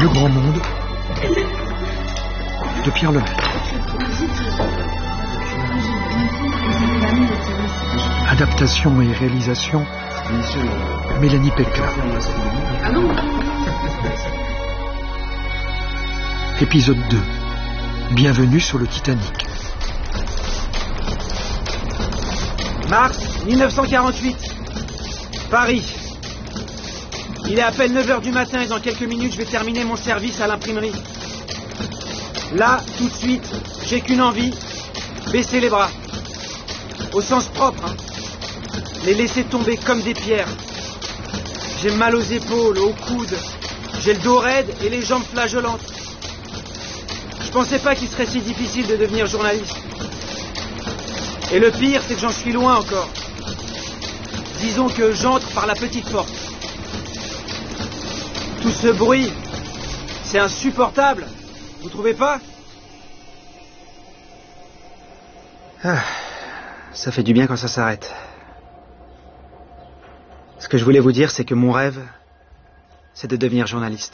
Le Grand Monde de Pierre Lemaitre. Adaptation et réalisation Mélanie Pécla. Épisode 2. Bienvenue sur le Titanic. Mars 1948. Paris. Il est à peine 9h du matin et dans quelques minutes, je vais terminer mon service à l'imprimerie. Là, tout de suite, j'ai qu'une envie, baisser les bras. Au sens propre, hein. Les laisser tomber comme des pierres. J'ai mal aux épaules, aux coudes. J'ai le dos raide et les jambes flageolantes. Je pensais pas qu'il serait si difficile de devenir journaliste. Et le pire, c'est que j'en suis loin encore. Disons que j'entre par la petite porte. Tout ce bruit, c'est insupportable. Vous trouvez pas? Ça fait du bien quand ça s'arrête. Ce que je voulais vous dire, c'est que mon rêve, c'est de devenir journaliste.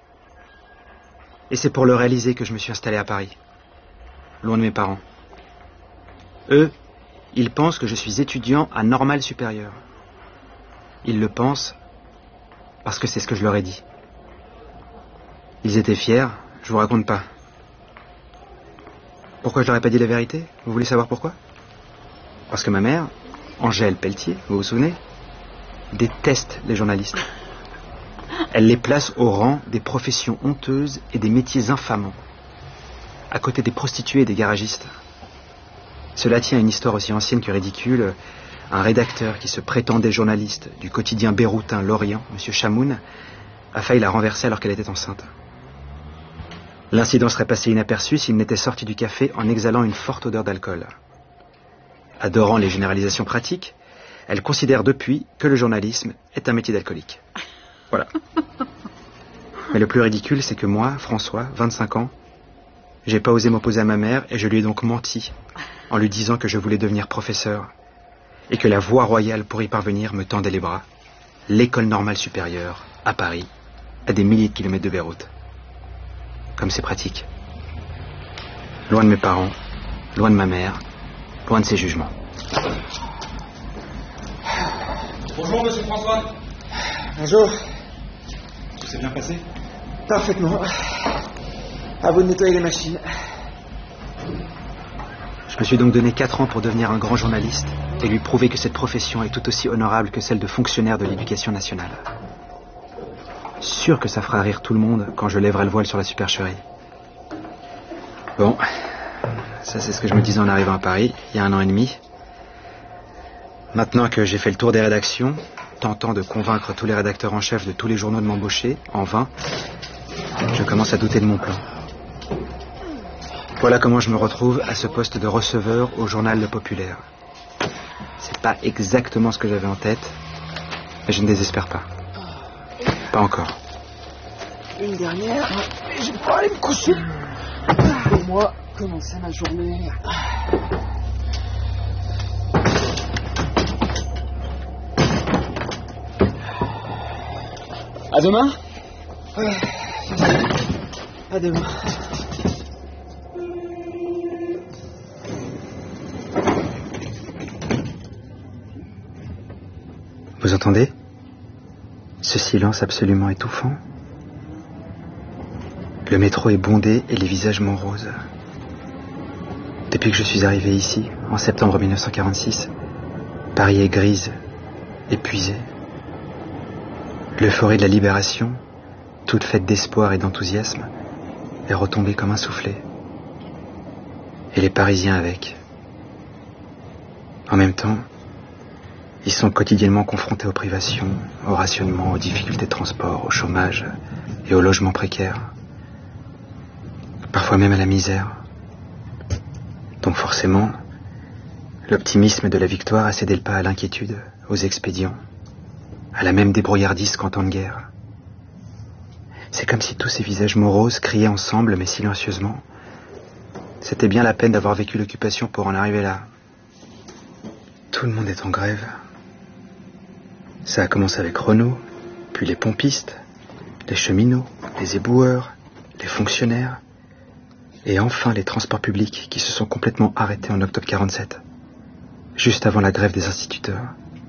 Et c'est pour le réaliser que je me suis installé à Paris, loin de mes parents. Eux, ils pensent que je suis étudiant à Normale Supérieure. Ils le pensent parce que c'est ce que je leur ai dit. Ils étaient fiers, je vous raconte pas. Pourquoi je leur ai pas dit la vérité? Vous voulez savoir pourquoi? Parce que ma mère, Angèle Pelletier, vous vous souvenez, déteste les journalistes. Elle les place au rang des professions honteuses et des métiers infamants, à côté des prostituées et des garagistes. Cela tient à une histoire aussi ancienne que ridicule. Un rédacteur qui se prétendait journaliste du quotidien béroutin L'Orient, M. Chamoun, a failli la renverser alors qu'elle était enceinte. L'incident serait passé inaperçu s'il n'était sorti du café en exhalant une forte odeur d'alcool. Adorant les généralisations pratiques, elle considère depuis que le journalisme est un métier d'alcoolique. Voilà. Mais le plus ridicule, c'est que moi, François, 25 ans, j'ai pas osé m'opposer à ma mère et je lui ai donc menti en lui disant que je voulais devenir professeur et que la voie royale pour y parvenir me tendait les bras. L'école normale supérieure, à Paris, à des milliers de kilomètres de Beyrouth. Comme c'est pratique. Loin de mes parents, loin de ma mère, loin de ses jugements. Bonjour, monsieur François. Bonjour. Tout s'est bien passé? Parfaitement. À vous de nettoyer les machines. Je me suis donc donné 4 ans pour devenir un grand journaliste et lui prouver que cette profession est tout aussi honorable que celle de fonctionnaire de l'éducation nationale. Sûr que ça fera rire tout le monde quand je lèverai le voile sur la supercherie. Bon, ça c'est ce que je me disais en arrivant à Paris, il y a 1 an et demi. Maintenant que j'ai fait le tour des rédactions, tentant de convaincre tous les rédacteurs en chef de tous les journaux de m'embaucher, en vain, je commence à douter de mon plan. Voilà comment je me retrouve à ce poste de receveur au journal Le Populaire. C'est pas exactement ce que j'avais en tête, mais je ne désespère pas. Pas encore. Une dernière, et je vais pouvoir aller me coucher. Et moi, commencer ma journée. À demain. À demain. Vous entendez? Ce silence absolument étouffant. Le métro est bondé et les visages moroses. Depuis que je suis arrivé ici, en septembre 1946, Paris est grise, épuisée. L'euphorie de la libération, toute faite d'espoir et d'enthousiasme, est retombée comme un soufflet. Et les Parisiens avec. En même temps, ils sont quotidiennement confrontés aux privations, au rationnement, aux difficultés de transport, au chômage et au logement précaire. Parfois même à la misère. Donc forcément, l'optimisme de la victoire a cédé le pas à l'inquiétude, aux expédients, à la même débrouillardise qu'en temps de guerre. C'est comme si tous ces visages moroses criaient ensemble, mais silencieusement. C'était bien la peine d'avoir vécu l'occupation pour en arriver là. Tout le monde est en grève. Ça a commencé avec Renault, puis les pompistes, les cheminots, les éboueurs, les fonctionnaires, et enfin les transports publics qui se sont complètement arrêtés en octobre 47, juste avant la grève des instituteurs.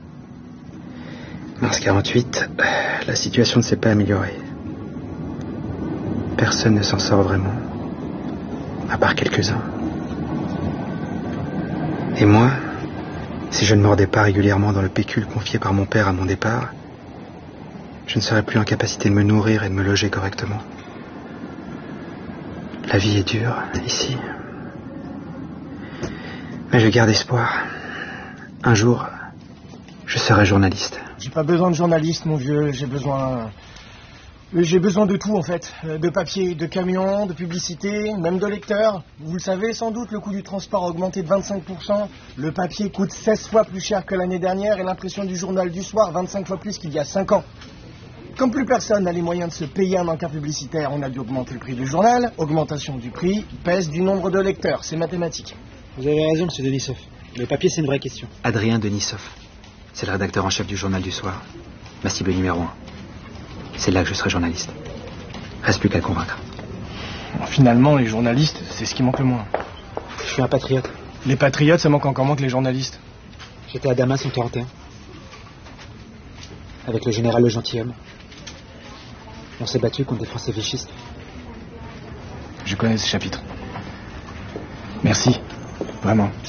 Mars 48, la situation ne s'est pas améliorée. Personne ne s'en sort vraiment, à part quelques-uns. Et moi, si je ne mordais pas régulièrement dans le pécule confié par mon père à mon départ, je ne serais plus en capacité de me nourrir et de me loger correctement. La vie est dure, ici. Mais je garde espoir. Un jour, je serai journaliste. J'ai pas besoin de journaliste, mon vieux. J'ai besoin de tout, en fait. De papier, de camions, de publicité, même de lecteurs. Vous le savez sans doute, le coût du transport a augmenté de 25%. Le papier coûte 16 fois plus cher que l'année dernière et l'impression du journal du soir 25 fois plus qu'il y a 5 ans. Comme plus personne n'a les moyens de se payer un encart publicitaire, on a dû augmenter le prix du journal. Augmentation du prix, baisse du nombre de lecteurs. C'est mathématique. Vous avez raison, monsieur Denisov. Le papier, c'est une vraie question. Adrien Denisov. C'est le rédacteur en chef du journal du soir. Ma cible numéro 1. C'est là que je serai journaliste. Reste plus qu'à le convaincre. Finalement, les journalistes, c'est ce qui manque le moins. Je suis un patriote. Les patriotes, ça manque encore moins que les journalistes. J'étais à Damas en 41. Avec le général Le Gentilhomme. On s'est battu contre des Français vichistes. Je connais ce chapitre. Merci. Vraiment.